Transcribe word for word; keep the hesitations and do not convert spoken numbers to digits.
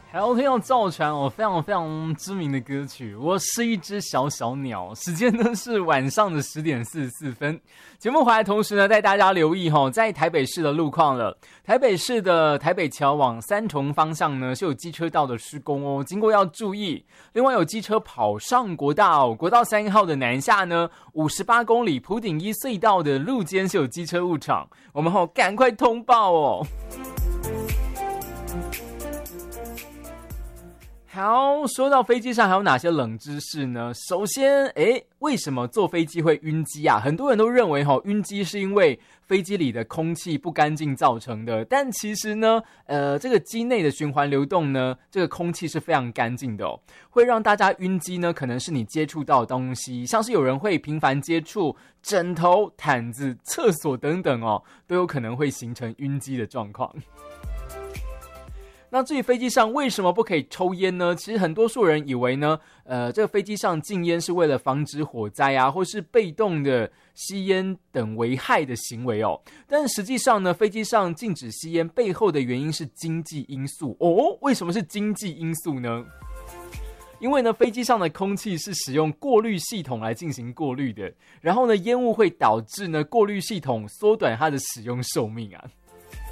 还要听到赵传哦，非常非常知名的歌曲。我是一只小小鸟，时间呢是晚上的十点四十四分。节目回来同时呢，带大家留意哈、哦，在台北市的路况了。台北市的台北桥往三重方向呢是有机车道的施工哦，经过要注意。另外有机车跑上国道、哦，国道三号的南下呢，五十八公里埔顶一隧道的路肩是有机车误闯，我们吼、哦、赶快通报哦。好，说到飞机上还有哪些冷知识呢？首先，诶，为什么坐飞机会晕机啊？很多人都认为齁，晕机是因为飞机里的空气不干净造成的，但其实呢，呃，这个机内的循环流动呢，这个空气是非常干净的哦。会让大家晕机呢，可能是你接触到的东西，像是有人会频繁接触枕头、毯子、厕所等等哦，都有可能会形成晕机的状况。那至于飞机上为什么不可以抽烟呢？其实很多数人以为呢，呃，这个飞机上禁烟是为了防止火灾啊，或是被动的吸烟等危害的行为哦。但实际上呢，飞机上禁止吸烟背后的原因是经济因素哦。为什么是经济因素呢？因为呢，飞机上的空气是使用过滤系统来进行过滤的，然后呢，烟雾会导致呢过滤系统缩短它的使用寿命啊。